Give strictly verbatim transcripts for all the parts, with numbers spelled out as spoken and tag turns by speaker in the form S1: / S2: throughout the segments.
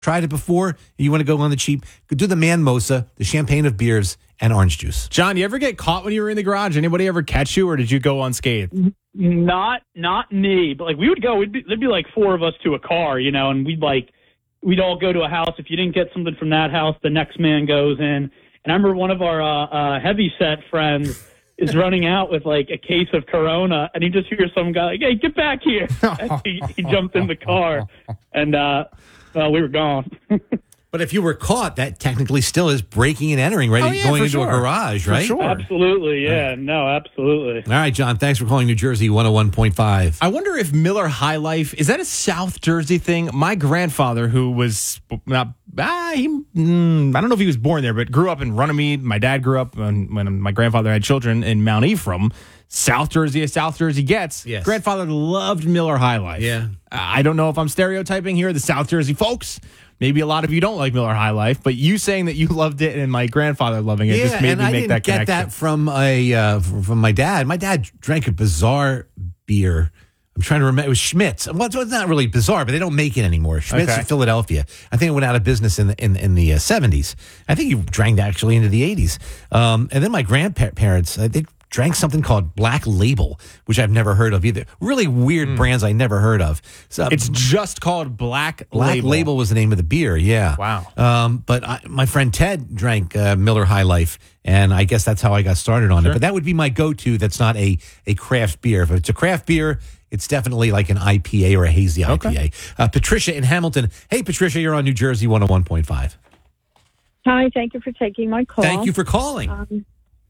S1: tried it before, you want to go on the cheap, go do the Manmosa, the champagne of beers, and orange juice.
S2: John, you ever get caught when you were in the garage? Anybody ever catch you, or did you go unscathed?
S3: Not not me, but like we would go. We'd be, there'd be like four of us to a car, you know, and we'd like we'd all go to a house. If you didn't get something from that house, the next man goes in. And I remember one of our uh, uh, heavy set friends is running out with like a case of Corona, and he just hears some guy like, "Hey, get back here!" And he, he jumped in the car, and uh, well, we were gone.
S1: But if you were caught, that technically still is breaking and entering, right?
S2: Oh, yeah,
S1: going
S2: for
S1: into
S2: sure.
S1: a garage,
S2: For
S1: right?
S2: sure.
S3: Absolutely, yeah, no, absolutely.
S1: All right, John, thanks for calling New Jersey one oh one point five.
S2: I wonder if Miller High Life, is that a South Jersey thing? My grandfather, who was not, ah, he, mm, I don't know if he was born there, but grew up in Runnymede. My dad grew up when, when my grandfather had children in Mount Ephraim. South Jersey as South Jersey gets.
S1: Yes.
S2: Grandfather loved Miller High Life.
S1: Yeah.
S2: I don't know if I'm stereotyping here, the South Jersey folks. Maybe a lot of you don't like Miller High Life, but you saying that you loved it and my grandfather loving it
S1: Yeah,
S2: just made
S1: and
S2: me
S1: I
S2: make
S1: didn't
S2: that
S1: get
S2: connection.
S1: that from a uh, from my dad. My dad drank a bizarre beer. I'm trying to remember. It was Schmitz. Well, it's not really bizarre, but they don't make it anymore. Schmitz
S2: Okay.
S1: in Philadelphia. I think it went out of business in the in, in the uh, seventies. I think he drank actually into the eighties. Um, and then my grandparents, uh, they drank something called Black Label, which I've never heard of either. Really weird brands I never heard of. So,
S2: It's just called Black,
S1: Black
S2: Label.
S1: Label was the name of the beer, yeah.
S2: Wow.
S1: Um, but I, my friend Ted drank uh, Miller High Life, and I guess that's how I got started on it. But that would be my go-to that's not a, a craft beer. If it's a craft beer, it's definitely like an I P A or a hazy I P A.
S2: Okay.
S1: Uh, Patricia in Hamilton. Hey, Patricia, you're on New Jersey one oh one point five.
S4: Hi, thank you for taking my call.
S1: Thank you for calling.
S4: Um,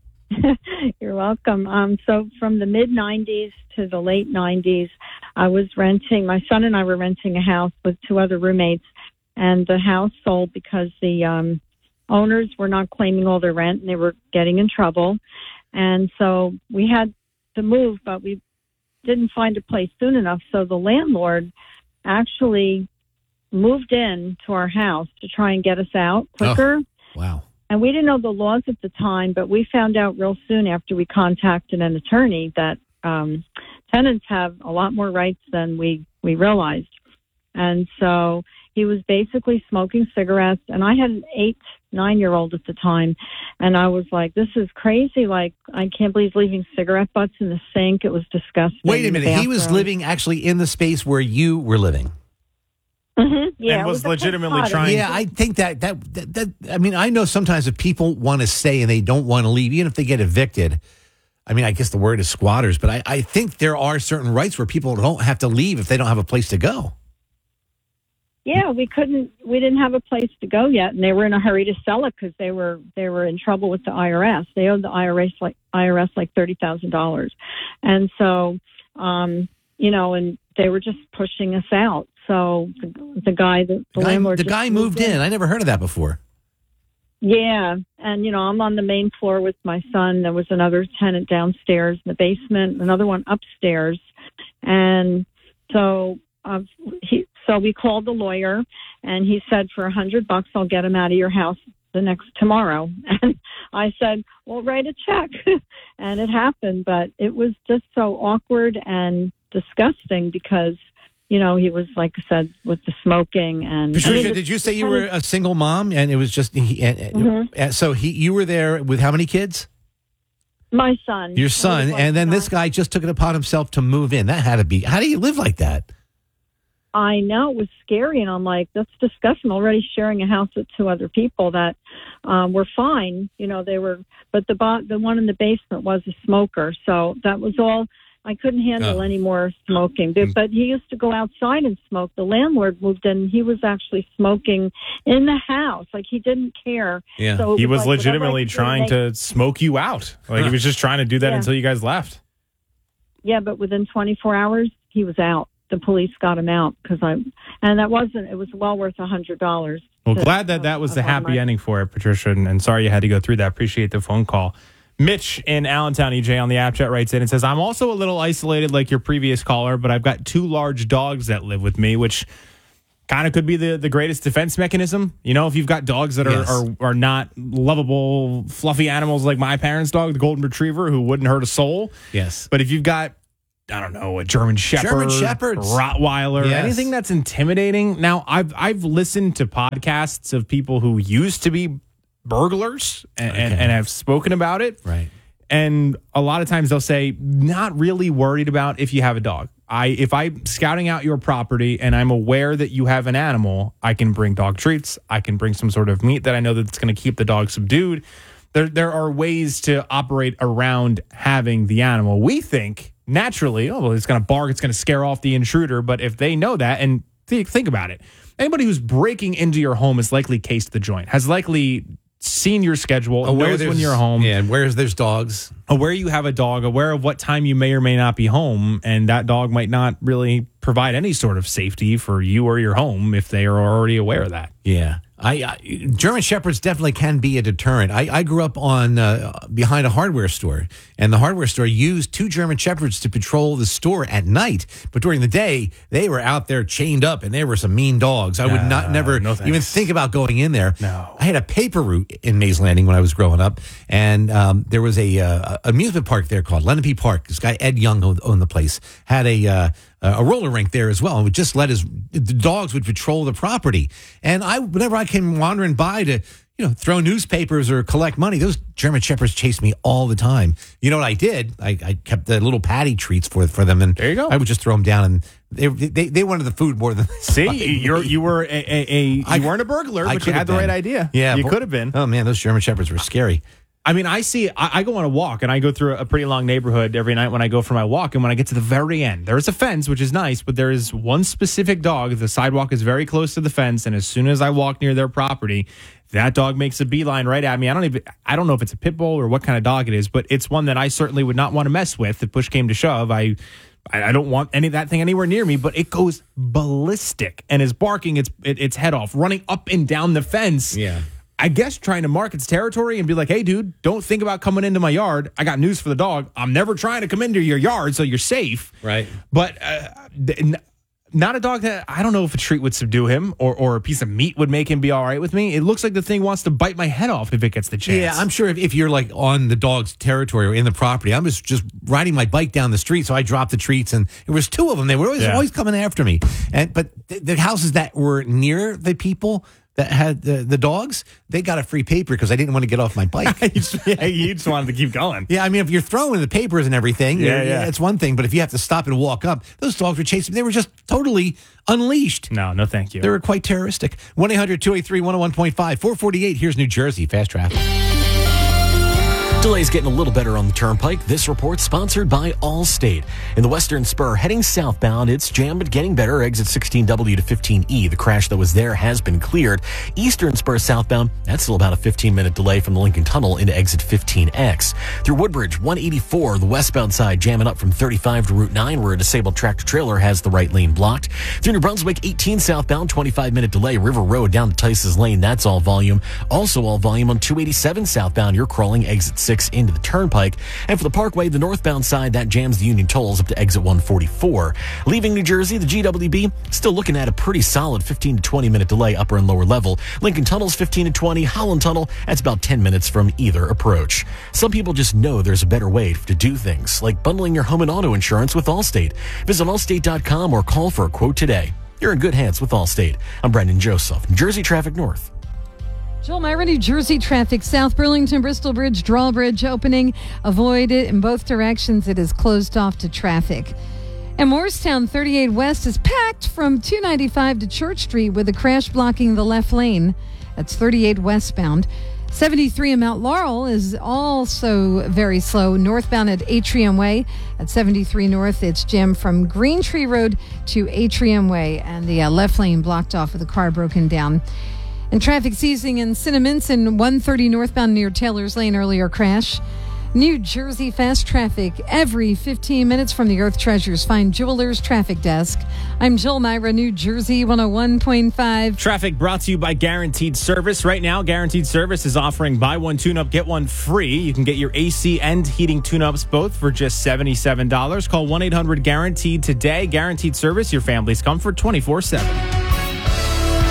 S4: you're welcome. Um, so from the mid nineties to the late nineties, I was renting, my son and I were renting a house with two other roommates, and the house sold because the um, owners were not claiming all their rent and they were getting in trouble. And so we had to move, but we didn't find a place soon enough. So the landlord actually moved in to our house to try and get us out quicker.
S1: Wow.
S4: And we didn't know the laws at the time, but we found out real soon after we contacted an attorney that um, tenants have a lot more rights than we, we realized. And so he was basically smoking cigarettes. And I had an eight, nine-year-old at the time. And I was like, this is crazy. Like, I can't believe he's leaving cigarette butts in the sink. It was disgusting.
S1: Wait a
S4: in the
S1: minute. He was
S4: bathroom.
S1: living actually in the space where you were living.
S4: Mhm. Yeah,
S2: And
S4: it
S2: was
S4: a
S2: legitimately
S4: cottage.
S2: trying-
S1: Yeah, I think that, that that that I mean, I know sometimes if people want to stay and they don't want to leave, even if they get evicted. I mean, I guess the word is squatters, but I, I think there are certain rights where people don't have to leave if they don't have a place to go.
S4: Yeah, we couldn't. We didn't have a place to go yet, and they were in a hurry to sell it because they were they were in trouble with the I R S. They owed the I R S like I R S like thirty thousand dollars, and so um, you know, and they were just pushing us out. So the, the guy, the, the
S1: The guy,
S4: landlord,
S1: the
S4: just
S1: guy moved in. I never heard of that before.
S4: Yeah, and you know, I'm on the main floor with my son. There was another tenant downstairs in the basement, another one upstairs, and so uh, he. So we called the lawyer, and he said, for a hundred bucks, I'll get him out of your house the next tomorrow. And I said, well, write a check. And it happened, but it was just so awkward and disgusting because, you know, he was, like I said, with the smoking. And
S1: Patricia,
S4: I mean,
S1: did you say you were a single mom and it was just he, and,
S4: Mhm.
S1: and so he you were there with how many kids?
S4: my son.
S1: Your son,
S4: He was
S1: and then
S4: my
S1: this
S4: son.
S1: guy just took it upon himself to move in. That had to be. How do you live like that?
S4: I know, it was scary, and I'm like, that's disgusting. I'm already sharing a house with two other people that um, were fine. You know, they were, but the bo- the one in the basement was a smoker, so that was all. I couldn't handle
S1: Oh.
S4: any more smoking. But, but he used to go outside and smoke. The landlord moved in; he was actually smoking in the house, like he didn't care.
S1: Yeah.
S4: So it
S2: He was
S4: like, whatever I
S2: legitimately
S4: could do
S2: trying
S4: make-
S2: to smoke you out. Like he was just trying to do that
S4: Yeah.
S2: until you guys left.
S4: Yeah, but within twenty-four hours, he was out. The police got him out because I, and that wasn't. It was well worth a hundred dollars.
S2: Well, glad that that was the happy ending for it, Patricia, and, and sorry you had to go through that. Appreciate the phone call. Mitch in Allentown, E J, on the app chat writes in and says, I'm also a little isolated like your previous caller, but I've got two large dogs that live with me, which kind of could be the, the greatest defense mechanism. You know, if you've got dogs that are,
S1: Yes.
S2: are, are not lovable, fluffy animals like my parents' dog, the Golden Retriever, who wouldn't hurt a soul.
S1: Yes.
S2: But if you've got I don't know, a German Shepherd,
S1: German Shepherds.
S2: Rottweiler,
S1: Yes.
S2: anything that's intimidating. Now, I've I've listened to podcasts of people who used to be burglars and, and,
S1: Okay.
S2: and have spoken about it.
S1: Right.
S2: And a lot of times they'll say, not really worried about if you have a dog. I if I'm scouting out your property and I'm aware that you have an animal, I can bring dog treats. I can bring some sort of meat that I know that's going to keep the dog subdued. There there are ways to operate around having the animal. We think naturally, oh, well, it's going to bark, it's going to scare off the intruder. But if they know that, and th- think about it, anybody who's breaking into your home is likely cased the joint, has likely seen your schedule,
S1: Aware
S2: knows when
S1: there's-
S2: you're home.
S1: Yeah, and where there's dogs.
S2: Aware you have a dog, aware of what time you may or may not be home, and that dog might not really provide any sort of safety for you or your home if they are already aware of that.
S1: Yeah. I, I German Shepherds definitely can be a deterrent. I, I grew up on uh, behind a hardware store, and the hardware store used two German Shepherds to patrol the store at night. But during the day, they were out there chained up, and they were some mean dogs. I would not
S2: Uh,
S1: never
S2: no thanks.
S1: even think about going in there.
S2: No.
S1: I had a paper route in Mays Landing when I was growing up, and um, there was a uh, amusement park there called Lenape Park. This guy Ed Young owned, owned the place. Had a uh, a roller rink there as well, and would just let his the dogs would patrol the property. And I, whenever I came wandering by to, you know, throw newspapers or collect money, those German Shepherds chased me all the time. You know what I did? I, I kept the little patty treats for for them, and
S2: There you go.
S1: I would just throw them down, and they they, they wanted the food more than
S2: See, you're you were a, a, a you
S1: I-
S2: weren't a burglar,
S1: I
S2: but you
S1: could
S2: had
S1: have
S2: the right
S1: been.
S2: idea.
S1: Yeah,
S2: you
S1: but-
S2: could have been.
S1: Oh man, those German Shepherds were scary.
S2: I mean, I see, I, I go on a walk and I go through a pretty long neighborhood every night when I go for my walk. And when I get to the very end, there's a fence, which is nice, but there is one specific dog. The sidewalk is very close to the fence. And as soon as I walk near their property, that dog makes a beeline right at me. I don't even, I don't know if it's a pit bull or what kind of dog it is, but it's one that I certainly would not want to mess with if push came to shove. I, I I don't want any of that thing anywhere near me, but it goes ballistic and is barking its, it, its head off, running up and down the fence.
S1: Yeah.
S2: I guess trying to mark its territory and be like, hey, dude, don't think about coming into my yard. I got news for the dog. I'm never trying to come into your yard, so you're safe.
S1: Right.
S2: But uh, n- not a dog that I don't know if a treat would subdue him or, or a piece of meat would make him be all right with me. It looks like the thing wants to bite my head off if it gets the chance.
S1: Yeah, I'm sure if, if you're like on the dog's territory or in the property, I'm just, just riding my bike down the street. So I dropped the treats, and there was two of them. They were always,
S2: Yeah.
S1: always coming after me. And but the, the houses that were near the people that had the, the dogs, they got a free paper because I didn't want to get off my bike.
S2: You just, yeah, you just wanted to keep going.
S1: Yeah, I mean, if you're throwing the papers and everything,
S2: Yeah,
S1: yeah,
S2: yeah.
S1: it's one thing. But if you have to stop and walk up, those dogs were chasing. They were just totally unleashed.
S2: No, no, thank you.
S1: They were quite terroristic. one eight hundred two eight three one oh one point five. four forty-eight, here's New Jersey. Fast traffic.
S5: Delays getting a little better on the turnpike. This report sponsored by Allstate. In the Western Spur, heading southbound, it's jammed but getting better. Exit sixteen W to fifteen E. The crash that was there has been cleared. Eastern Spur southbound, that's still about a fifteen minute delay from the Lincoln Tunnel into exit fifteen X. Through Woodbridge, one eighty-four, the westbound side jamming up from thirty-five to Route nine, where a disabled tractor trailer has the right lane blocked. Through New Brunswick, eighteen southbound, twenty-five minute delay. River Road down to Tice's Lane, that's all volume. Also all volume on two eighty-seven southbound. You're crawling exit six into the turnpike. And for the Parkway, the northbound side, that jams the Union Tolls up to exit one forty-four. Leaving New Jersey, the G W B still looking at a pretty solid fifteen to twenty minute delay upper and lower level. Lincoln Tunnel's fifteen to twenty. Holland Tunnel, that's about ten minutes from either approach. Some people just know there's a better way to do things, like bundling your home and auto insurance with Allstate. Visit allstate dot com or call for a quote today. You're in good hands with Allstate. I'm Brendan Joseph, New Jersey Traffic North.
S6: Joel Myra, New Jersey traffic. South Burlington, Bristol Bridge, drawbridge opening. Avoid it in both directions. It is closed off to traffic. And Morristown thirty-eight West is packed from two ninety-five to Church Street with a crash blocking the left lane. That's thirty-eight westbound. seventy-three in Mount Laurel is also very slow. Northbound at Atrium Way. At seventy-three North, it's jammed from Green Tree Road to Atrium Way. And the uh, left lane blocked off with a car broken down. And traffic seizing in Cinnaminson, one thirty northbound near Taylor's Lane, earlier crash. New Jersey fast traffic every fifteen minutes from the Earth Treasures Fine Jewelers Traffic Desk. I'm Jill Myra, New Jersey one oh one point five.
S2: Traffic brought to you by Guaranteed Service. Right now, Guaranteed Service is offering buy one tune-up, get one free. You can get your A C and heating tune-ups both for just seventy-seven dollars. Call one eight hundred guaranteed today. Guaranteed Service, your family's comfort twenty-four seven.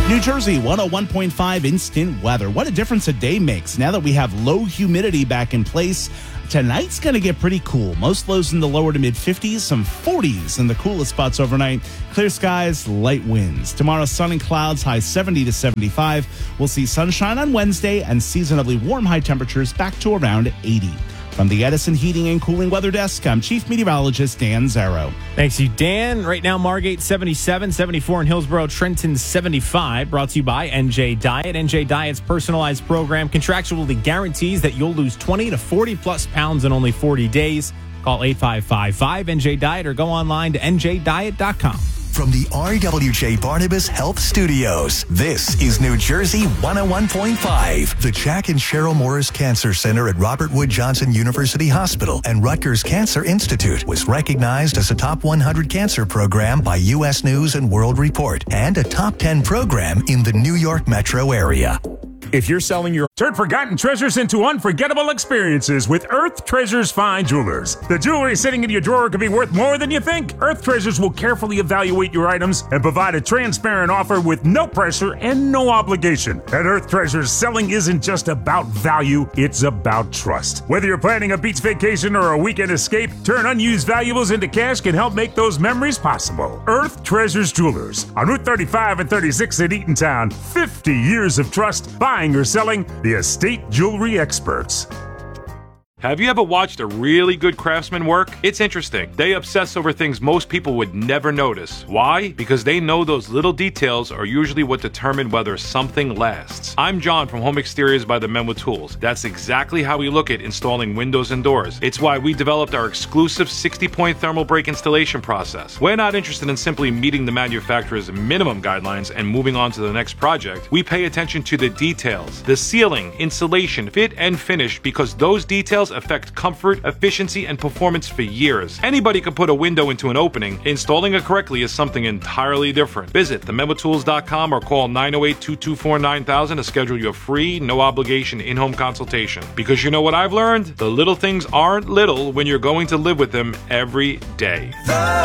S7: New Jersey one oh one point five instant weather. What a difference a day makes now that we have low humidity back in place. Tonight's going to get pretty cool. Most lows in the lower to mid fifties, some forties in the coolest spots overnight. Clear skies, light winds. Tomorrow, sun and clouds, high seventy to seventy-five. We'll see sunshine on Wednesday and seasonably warm high temperatures back to around eighty. From the Edison Heating and Cooling Weather Desk, I'm Chief Meteorologist Dan Zarrow.
S2: Thanks you, Dan. Right now, Margate seventy-seven, seventy-four in Hillsborough, Trenton seventy-five. Brought to you by N J Diet. N J Diet's personalized program contractually guarantees that you'll lose twenty to forty plus pounds in only forty days. Call eight five five five N J Diet or go online to N J diet dot com.
S8: From the R W J Barnabas Health Studios, this is New Jersey one oh one point five. The Jack and Cheryl Morris Cancer Center at Robert Wood Johnson University Hospital and Rutgers Cancer Institute was recognized as a top one hundred cancer program by U S News and World Report and a top ten program in the New York metro area.
S9: If you're selling your turn forgotten treasures into unforgettable experiences with Earth Treasures Fine Jewelers. The jewelry sitting in your drawer could be worth more than you think. Earth Treasures will carefully evaluate your items and provide a transparent offer with no pressure and no obligation. At Earth Treasures, selling isn't just about value, it's about trust. Whether you're planning a beach vacation or a weekend escape, turn unused valuables into cash can help make those memories possible. Earth Treasures Jewelers on Route thirty-five and thirty-six in Eatontown. fifty years of trust. Buying or selling, the estate jewelry experts.
S10: Have you ever watched a really good craftsman work? It's interesting. They obsess over things most people would never notice. Why? Because they know those little details are usually what determine whether something lasts. I'm John from Home Exteriors by the Men with Tools. That's exactly how we look at installing windows and doors. It's why we developed our exclusive sixty point thermal break installation process. We're not interested in simply meeting the manufacturer's minimum guidelines and moving on to the next project. We pay attention to the details, the sealing, insulation, fit, and finish, because those details affect comfort, efficiency, and performance for years. Anybody can put a window into an opening. Installing it correctly is something entirely different. Visit the men with tools dot com or call nine oh eight, two two four, nine thousand to schedule your free, no-obligation in-home consultation. Because you know what I've learned? The little things aren't little when you're going to live with them every day.
S8: The